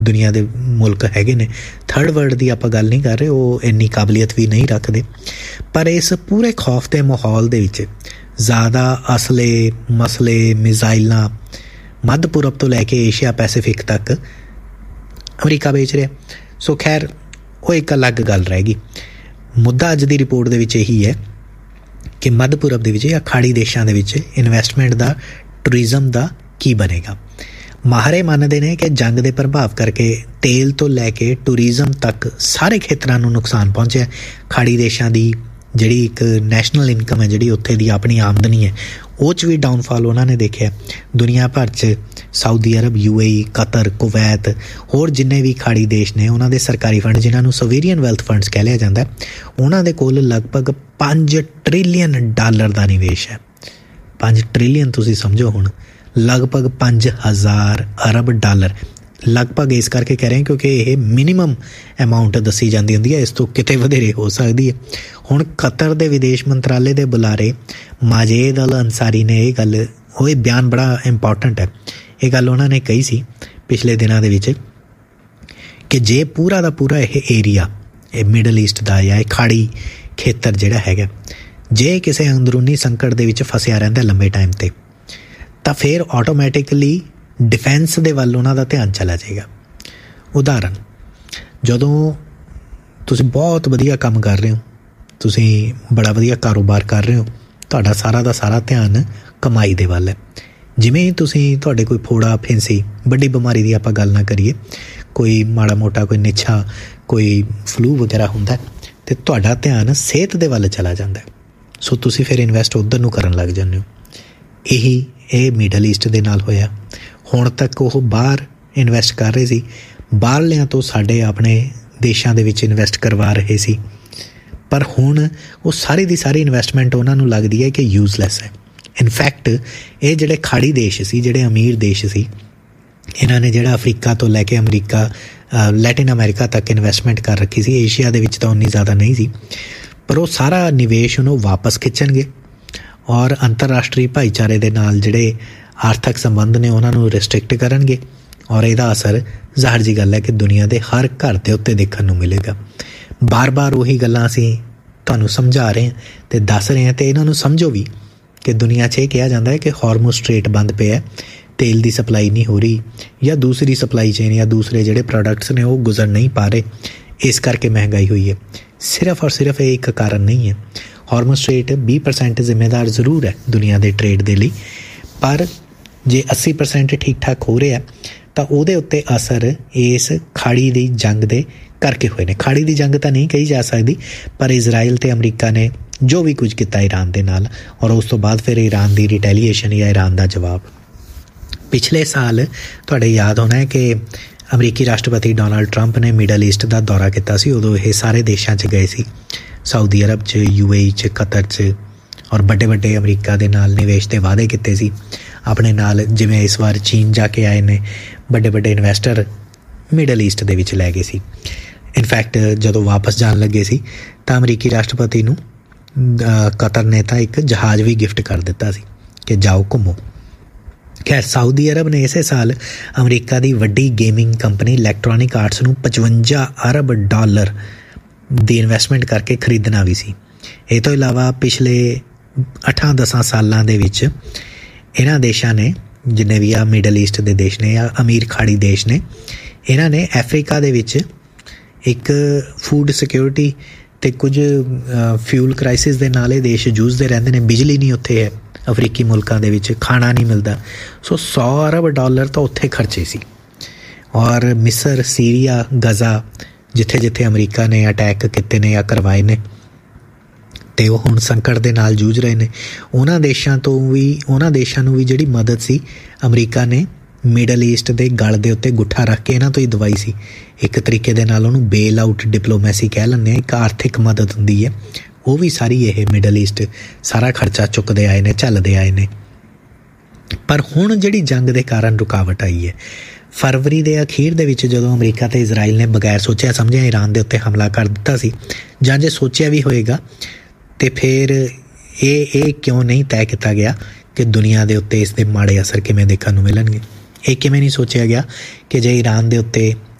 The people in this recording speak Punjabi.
ਦੁਨੀਆ ਦੇ ਮੁਲਕ ਹੈਗੇ ਨੇ, ਥਰਡ ਵਰਲਡ ਦੀ ਆਪਾਂ ਗੱਲ ਨਹੀਂ ਕਰ ਰਹੇ, ਉਹ ਇੰਨੀ ਕਾਬਲੀਅਤ ਵੀ ਨਹੀਂ ਰੱਖਦੇ। ਪਰ ਇਸ ਪੂਰੇ ਖੌਫ ਦੇ ਮਾਹੌਲ ਦੇ ਵਿੱਚ ਜ਼ਿਆਦਾ ਅਸਲੇ ਮਸਲੇ ਮਿਜ਼ਾਈਲਾਂ ਮੱਧ ਪੂਰਬ ਤੋਂ ਲੈ ਕੇ ਏਸ਼ੀਆ ਪੈਸੀਫਿਕ ਤੱਕ ਅਮਰੀਕਾ ਵੇਚ ਰਿਹਾ। ਸੋ ਖੈਰ ਉਹ ਇੱਕ ਅਲੱਗ ਗੱਲ ਰਹਿ ਗਈ। ਮੁੱਦਾ ਅੱਜ ਦੀ ਰਿਪੋਰਟ ਦੇ ਵਿੱਚ ਇਹੀ ਹੈ ਕਿ ਮੱਧ ਪੂਰਬ ਦੇ ਵਿੱਚ ਜਾਂ ਖਾੜੀ ਦੇਸ਼ਾਂ ਦੇ ਵਿੱਚ ਇਨਵੈਸਟਮੈਂਟ ਦਾ, ਟੂਰਿਜ਼ਮ ਦਾ ਕੀ ਬਣੇਗਾ। ਮਾਹਰੇ ਮੰਨਦੇ ਨੇ ਕਿ ਜੰਗ ਦੇ ਪ੍ਰਭਾਵ ਕਰਕੇ ਤੇਲ ਤੋਂ ਲੈ ਕੇ ਟੂਰਿਜ਼ਮ ਤੱਕ ਸਾਰੇ ਖੇਤਰਾਂ ਨੂੰ ਨੁਕਸਾਨ ਪਹੁੰਚਿਆ। ਖਾੜੀ ਦੇਸ਼ਾਂ ਦੀ ਜਿਹੜੀ ਇੱਕ ਨੈਸ਼ਨਲ ਇਨਕਮ ਹੈ, ਜਿਹੜੀ ਉੱਥੇ ਦੀ ਆਪਣੀ ਆਮਦਨੀ ਹੈ, ਉਹ 'ਚ ਵੀ ਡਾਊਨਫਾਲ ਉਹਨਾਂ ਨੇ ਦੇਖਿਆ। ਦੁਨੀਆ ਭਰ 'ਚ Saudi Arab, UAE, Qatar, Kuwait, ਹੋਰ ਜਿੰਨੇ ਵੀ ਖਾੜੀ ਦੇਸ਼ ਨੇ, ਉਹਨਾਂ ਦੇ ਸਰਕਾਰੀ ਫੰਡ ਜਿਨ੍ਹਾਂ ਨੂੰ ਸੋਵੇਰੀਅਨ ਵੈਲਥ ਫੰਡਸ ਕਹਿ ਲਿਆ ਜਾਂਦਾ, ਉਹਨਾਂ ਦੇ ਕੋਲ ਲਗਭਗ $5 ਟ੍ਰਿਲੀਅਨ ਦਾ ਨਿਵੇਸ਼ ਹੈ। 5 ਟ੍ਰਿਲੀਅਨ ਤੁਸੀਂ ਸਮਝੋ, ਹੁਣ ਲਗਭਗ 5000 ਅਰਬ ਡਾਲਰ। ਲਗਭਗ ਇਸ ਕਰਕੇ ਕਹਿ ਰਹੇ ਕਿਉਂਕਿ ਇਹ ਮਿਨੀਮਮ ਅਮਾਊਂਟ ਦੱਸੀ ਜਾਂਦੀ ਹੁੰਦੀ ਹੈ, ਇਸ ਤੋਂ ਕਿਤੇ ਵਧੇਰੇ ਹੋ ਸਕਦੀ ਹੈ। ਹੁਣ ਕਤਰ ਦੇ ਵਿਦੇਸ਼ ਮੰਤਰਾਲੇ ਦੇ ਬੁਲਾਰੇ ਮਾਜੇਦ ਅਲ ਅੰਸਾਰੀ ਨੇ ਇਹ ਗੱਲ, ਉਹ ਇਹ ਬਿਆਨ ਬੜਾ ਇੰਪੋਰਟੈਂਟ ਹੈ। ਇਹ ਗੱਲ ਉਹਨਾਂ ਨੇ ਕਹੀ ਸੀ ਪਿਛਲੇ ਦਿਨਾਂ ਦੇ ਵਿੱਚ ਕਿ ਜੇ ਪੂਰਾ ਦਾ ਪੂਰਾ ਇਹ ਏਰੀਆ, ਇਹ ਮਿਡਲ ਈਸਟ ਦਾ ਜਾਂ ਇਹ ਖਾੜੀ ਖੇਤਰ ਜਿਹੜਾ ਹੈਗਾ, ਜੇ ਕਿਸੇ ਅੰਦਰੂਨੀ ਸੰਕਟ ਦੇ ਵਿੱਚ ਫਸਿਆ ਰਹਿੰਦਾ ਲੰਬੇ ਟਾਈਮ 'ਤੇ, ਤਾਂ ਫਿਰ ਆਟੋਮੈਟਿਕਲੀ ਡਿਫੈਂਸ ਦੇ ਵੱਲ ਉਹਨਾਂ ਦਾ ਧਿਆਨ ਚਲਾ ਜਾਏਗਾ। ਉਦਾਹਰਨ, ਜਦੋਂ ਤੁਸੀਂ ਬਹੁਤ ਵਧੀਆ ਕੰਮ ਕਰ ਰਹੇ ਹੋ, ਤੁਸੀਂ ਬੜਾ ਵਧੀਆ ਕਾਰੋਬਾਰ ਕਰ ਰਹੇ ਹੋ, ਤੁਹਾਡਾ ਸਾਰਾ ਦਾ ਸਾਰਾ ਧਿਆਨ ਕਮਾਈ ਦੇ ਵੱਲ ਹੈ। ਜਿਵੇਂ ਹੀ ਤੁਹਾਡੇ ਕੋਈ ਫੋੜਾ ਫਿੰਸੀ, ਵੱਡੀ ਬਿਮਾਰੀ ਦੀ ਆਪਾਂ ਗੱਲ ਨਾ ਕਰੀਏ, ਕੋਈ ਮਾੜਾ ਮੋਟਾ ਕੋਈ ਨਿੱਛਾ, ਕੋਈ ਫਲੂ ਵਗੈਰਾ ਹੁੰਦਾ, ਅਤੇ ਤੁਹਾਡਾ ਧਿਆਨ ਸਿਹਤ ਦੇ ਵੱਲ ਚਲਾ ਜਾਂਦਾ। ਸੋ ਤੁਸੀਂ ਫਿਰ ਇਨਵੈਸਟ ਉੱਧਰ ਨੂੰ ਕਰਨ ਲੱਗ ਜਾਂਦੇ ਹੋ। ਇਹ ਮਿਡਲ ਈਸਟ ਦੇ ਨਾਲ ਹੋਇਆ। ਹੁਣ ਤੱਕ ਉਹ ਬਾਹਰ ਇਨਵੈਸਟ ਕਰ ਰਹੇ ਸੀ, ਬਾਹਰਲਿਆਂ ਤੋਂ ਸਾਡੇ ਆਪਣੇ ਦੇਸ਼ਾਂ ਦੇ ਵਿੱਚ ਇਨਵੈਸਟ ਕਰਵਾ ਰਹੇ ਸੀ, ਪਰ ਹੁਣ ਉਹ ਸਾਰੀ ਦੀ ਸਾਰੀ ਇਨਵੈਸਟਮੈਂਟ ਉਹਨਾਂ ਨੂੰ ਲੱਗਦੀ ਹੈ ਕਿ ਯੂਜ਼ਲੈਸ ਹੈ। ਇਨਫੈਕਟ ਇਹ ਜਿਹੜੇ ਖਾੜੀ ਦੇਸ਼ ਸੀ, ਜਿਹੜੇ ਅਮੀਰ ਦੇਸ਼ ਸੀ, ਇਹਨਾਂ ਨੇ ਜਿਹੜਾ ਅਫਰੀਕਾ ਤੋਂ ਲੈ ਕੇ ਅਮਰੀਕਾ, ਲੈਟਿਨ ਅਮਰੀਕਾ ਤੱਕ ਇਨਵੈਸਟਮੈਂਟ ਕਰ ਰੱਖੀ ਸੀ। ਏਸ਼ੀਆ ਦੇ ਵਿੱਚ ਤਾਂ ਉਨੀ ਜ਼ਿਆਦਾ ਨਹੀਂ ਸੀ, ਪਰ ਉਹ ਸਾਰਾ ਨਿਵੇਸ਼ ਉਹਨੂੰ ਵਾਪਸ ਖਿੱਚਣਗੇ ਔਰ ਅੰਤਰਰਾਸ਼ਟਰੀ ਭਾਈਚਾਰੇ ਦੇ ਨਾਲ ਜਿਹੜੇ ਆਰਥਿਕ ਸੰਬੰਧ ਨੇ ਉਹਨਾਂ ਨੂੰ ਰਿਸਟ੍ਰਿਕਟ ਕਰਨਗੇ। ਔਰ ਇਹਦਾ ਅਸਰ ਜ਼ਾਹਰ ਜੀ ਗੱਲ ਹੈ ਕਿ ਦੁਨੀਆ ਦੇ ਹਰ ਘਰ ਦੇ ਉੱਤੇ ਦੇਖਣ ਨੂੰ ਮਿਲੇਗਾ। ਬਾਰ-ਬਾਰ ਉਹੀ ਗੱਲਾਂ ਅਸੀਂ ਤੁਹਾਨੂੰ ਸਮਝਾ ਰਹੇ ਹਾਂ ਅਤੇ ਦੱਸ ਰਹੇ ਹਾਂ, ਅਤੇ ਇਹਨਾਂ ਨੂੰ ਸਮਝੋ ਵੀ ਕਿ ਦੁਨੀਆ 'ਚ ਇਹ ਕਿਹਾ ਜਾਂਦਾ ਹੈ ਕਿ ਹਾਰਮੋਜ਼ ਸਟ੍ਰੇਟ ਬੰਦ ਪਿਆ, ਤੇਲ ਦੀ ਸਪਲਾਈ ਨਹੀਂ ਹੋ ਰਹੀ, ਜਾਂ ਦੂਸਰੀ ਸਪਲਾਈ ਚੇਨ ਜਾਂ ਦੂਸਰੇ ਜਿਹੜੇ ਪ੍ਰੋਡਕਟਸ ਨੇ ਉਹ ਗੁਜ਼ਰ ਨਹੀਂ ਪਾ ਰਹੇ, ਇਸ ਕਰਕੇ ਮਹਿੰਗਾਈ ਹੋਈ ਹੈ। ਸਿਰਫ ਔਰ ਸਿਰਫ ਇਹ ਇੱਕ ਕਾਰਨ ਨਹੀਂ ਹੈ। ਹਾਰਮੋਜ਼ ਸਟ੍ਰੇਟ 20% ਜ਼ਿੰਮੇਦਾਰ ਜ਼ਰੂਰ ਹੈ ਦੁਨੀਆ ਦੇ ਟਰੇਡ ਦੇ ਲਈ, ਪਰ ਜੇ 80% ਠੀਕ ਠਾਕ ਹੋ ਰਿਹਾ ਤਾਂ ਉਹਦੇ ਉੱਤੇ ਅਸਰ ਇਸ ਖਾੜੀ ਦੀ ਜੰਗ ਦੇ ਕਰਕੇ ਹੋਏ ਨੇ। ਖਾੜੀ ਦੀ ਜੰਗ ਤਾਂ ਨਹੀਂ ਕਹੀ ਜਾ ਸਕਦੀ, ਪਰ ਇਜ਼ਰਾਈਲ ਅਤੇ ਅਮਰੀਕਾ ਨੇ ਜੋ ਵੀ ਕੁਝ ਕੀਤਾ ਈਰਾਨ ਦੇ ਨਾਲ, ਔਰ ਉਸ ਤੋਂ ਬਾਅਦ ਫਿਰ ਈਰਾਨ ਦੀ ਰਿਟੈਲੀਏਸ਼ਨ ਜਾਂ ਈਰਾਨ ਦਾ ਜਵਾਬ। ਪਿਛਲੇ ਸਾਲ ਤੁਹਾਡੇ ਯਾਦ ਹੋਣਾ ਹੈ ਕਿ ਅਮਰੀਕੀ ਰਾਸ਼ਟਰਪਤੀ ਡੋਨਾਲਡ ਟਰੰਪ ਨੇ ਮਿਡਲ ਈਸਟ ਦਾ ਦੌਰਾ ਕੀਤਾ ਸੀ। ਉਦੋਂ ਇਹ ਸਾਰੇ ਦੇਸ਼ਾਂ 'ਚ ਗਏ ਸੀ, ਸਾਊਦੀ ਅਰਬ 'ਚ, UAE 'ਚ, ਕਤਰ 'ਚ, ਔਰ ਵੱਡੇ ਵੱਡੇ ਅਮਰੀਕਾ ਦੇ ਨਾਲ ਨਿਵੇਸ਼ ਦੇ ਵਾਅਦੇ ਕੀਤੇ ਸੀ ਆਪਣੇ ਨਾਲ। ਜਿਵੇਂ ਇਸ ਵਾਰ ਚੀਨ ਜਾ ਕੇ ਆਏ ਨੇ, ਵੱਡੇ ਵੱਡੇ ਇਨਵੈਸਟਰ ਮਿਡਲ ਈਸਟ ਦੇ ਵਿੱਚ ਲੈ ਗਏ ਸੀ। ਇਨਫੈਕਟ ਜਦੋਂ ਵਾਪਸ ਜਾਣ ਲੱਗੇ ਸੀ ਤਾਂ ਅਮਰੀਕੀ ਰਾਸ਼ਟਰਪਤੀ ਨੂੰ ਕਤਰ ਨੇ ਤਾਂ ਇੱਕ ਜਹਾਜ਼ ਵੀ ਗਿਫਟ ਕਰ ਦਿੱਤਾ ਸੀ ਕਿ ਜਾਓ ਘੁੰਮੋ। ਖੈਰ, ਸਾਊਦੀ ਅਰਬ ਨੇ ਇਸੇ ਸਾਲ ਅਮਰੀਕਾ ਦੀ ਵੱਡੀ ਗੇਮਿੰਗ ਕੰਪਨੀ ਇਲੈਕਟ੍ਰੋਨਿਕ ਆਰਟਸ ਨੂੰ $55 ਅਰਬ ਦੀ ਇਨਵੈਸਟਮੈਂਟ ਕਰਕੇ ਖਰੀਦਣਾ ਵੀ ਸੀ। ਇਹ ਤੋਂ ਇਲਾਵਾ ਪਿਛਲੇ 8-10 ਸਾਲਾਂ ਦੇ ਵਿੱਚ ਇਹਨਾਂ ਦੇਸ਼ਾਂ ਨੇ, ਜਿੰਨੇ ਵੀ ਆ ਮਿਡਲ ਈਸਟ ਦੇ ਦੇਸ਼ ਨੇ ਜਾਂ ਅਮੀਰ ਖਾੜੀ ਦੇਸ਼ ਨੇ, ਇਹਨਾਂ ਨੇ ਅਫਰੀਕਾ ਦੇ ਵਿੱਚ ਇੱਕ ਫੂਡ ਸਿਕਿਉਰਿਟੀ ਅਤੇ ਕੁਝ ਫਿਊਲ ਕ੍ਰਾਈਸਿਸ ਦੇ ਨਾਲ ਇਹ ਦੇਸ਼ ਜੂਝਦੇ ਰਹਿੰਦੇ ਨੇ। ਬਿਜਲੀ ਨਹੀਂ ਉੱਥੇ ਹੈ, ਅਫਰੀਕੀ ਮੁਲਕਾਂ ਦੇ ਵਿੱਚ ਖਾਣਾ ਨਹੀਂ ਮਿਲਦਾ। ਸੋ $100 ਅਰਬ ਤਾਂ ਉੱਥੇ ਖਰਚੇ ਸੀ। ਔਰ ਮਿਸਰ, ਸੀਰੀਆ, ਗਜ਼ਾ, ਜਿੱਥੇ ਜਿੱਥੇ ਅਮਰੀਕਾ ਨੇ ਅਟੈਕ ਕੀਤੇ ਨੇ ਜਾਂ ਕਰਵਾਏ ਨੇ, ਅਤੇ ਉਹ ਹੁਣ ਸੰਕਟ ਦੇ ਨਾਲ ਜੂਝ ਰਹੇ ਨੇ, ਉਹਨਾਂ ਦੇਸ਼ਾਂ ਨੂੰ ਵੀ ਜਿਹੜੀ ਮਦਦ ਸੀ ਅਮਰੀਕਾ ਨੇ ਮਿਡਲ ਈਸਟ ਦੇ ਗਲ ਦੇ ਉੱਤੇ ਗੁੱਠਾ ਰੱਖ ਕੇ ਇਹਨਾਂ ਤੋਂ ਹੀ ਦਵਾਈ ਸੀ। ਇੱਕ ਤਰੀਕੇ ਦੇ ਨਾਲ ਉਹਨੂੰ ਬੇਲ ਆਊਟ ਡਿਪਲੋਮੈਸੀ ਕਹਿ ਲੈਂਦੇ ਹਾਂ, ਇੱਕ ਆਰਥਿਕ ਮਦਦ ਹੁੰਦੀ ਹੈ, ਉਹ ਵੀ ਸਾਰੀ ਇਹ ਮਿਡਲ ਈਸਟ ਸਾਰਾ ਖਰਚਾ ਚੁੱਕਦੇ ਆਏ ਨੇ, ਝੱਲਦੇ ਆਏ ਨੇ। ਪਰ ਹੁਣ ਜਿਹੜੀ ਜੰਗ ਦੇ ਕਾਰਨ ਰੁਕਾਵਟ ਆਈ ਹੈ, ਫਰਵਰੀ ਦੇ ਅਖੀਰ ਦੇ ਵਿੱਚ ਜਦੋਂ ਅਮਰੀਕਾ ਅਤੇ ਇਜ਼ਰਾਈਲ ਨੇ ਬਗੈਰ ਸੋਚਿਆ ਸਮਝਿਆ ਈਰਾਨ ਦੇ ਉੱਤੇ ਹਮਲਾ ਕਰ ਦਿੱਤਾ ਸੀ, ਜਾਂ ਜੇ ਸੋਚਿਆ ਵੀ ਹੋਏਗਾ ਅਤੇ ਫਿਰ ਇਹ ਕਿਉਂ ਨਹੀਂ ਤੈਅ ਕੀਤਾ ਗਿਆ ਕਿ ਦੁਨੀਆ ਦੇ ਉੱਤੇ ਇਸ ਦੇ ਮਾੜੇ ਅਸਰ ਕਿਵੇਂ ਦੇਖਣ ਨੂੰ ਮਿਲਣਗੇ। ਇਹ ਕਿਵੇਂ ਨਹੀਂ ਸੋਚਿਆ ਗਿਆ ਕਿ ਜੇ ਈਰਾਨ ਦੇ ਉੱਤੇ